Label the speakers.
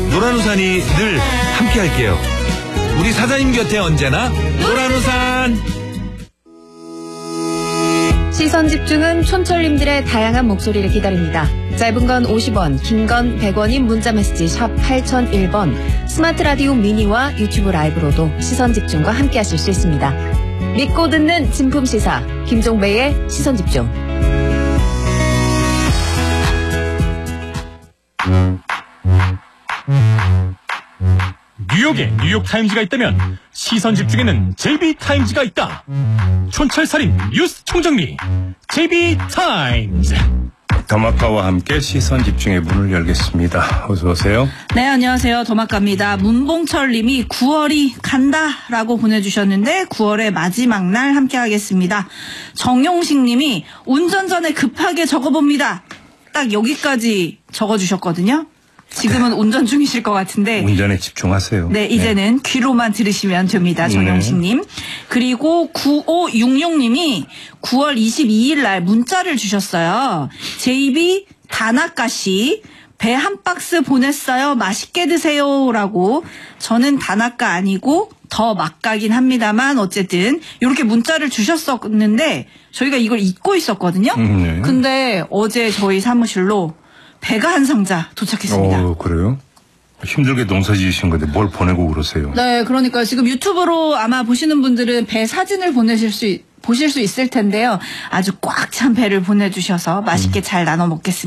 Speaker 1: 노란우산이 늘 함께할게요. 우리 사장님 곁에 언제나 노란우산.
Speaker 2: 시선집중은 촌철님들의 다양한 목소리를 기다립니다. 짧은 건 50원, 긴 건 100원인 문자메시지 샵 8001번, 스마트 라디오 미니와 유튜브 라이브로도 시선집중과 함께하실 수 있습니다. 믿고 듣는 진품시사 김종배의 시선집중.
Speaker 3: 뉴욕에 뉴욕타임즈가 있다면 시선집중에는 JB타임즈가 있다. 촌철살인 뉴스 총정리 JB타임즈.
Speaker 4: 더마카와 함께 시선집중의 문을 열겠습니다. 어서 오세요.
Speaker 5: 네, 안녕하세요. 더마카입니다. 문봉철 님이 9월이 간다라고 보내주셨는데 9월의 마지막 날 함께하겠습니다. 정용식 님이 운전 전에 급하게 적어봅니다. 딱 여기까지 적어주셨거든요. 지금은 운전 중이실 것 같은데.
Speaker 4: 운전에 집중하세요.
Speaker 5: 네, 이제는 귀로만 들으시면 됩니다. 정영식님. 그리고 9566님이 9월 22일 날 문자를 주셨어요. JB 다나카씨 배 한 박스 보냈어요. 맛있게 드세요라고. 저는 다나카 아니고 더 막가긴 합니다만 어쨌든 이렇게 문자를 주셨었는데 저희가 이걸 잊고 있었거든요.
Speaker 4: 네.
Speaker 5: 근데 어제 저희 사무실로 배가 한 상자 도착했습니다.
Speaker 4: 그래요? 힘들게 농사 지으신 건데 뭘 보내고 그러세요?
Speaker 5: 네, 그러니까 지금 유튜브로 아마 보시는 분들은 배 사진을 보실 수 있을 텐데요. 아주 꽉 찬 배를 보내주셔서 맛있게 잘 나눠 먹겠습니다.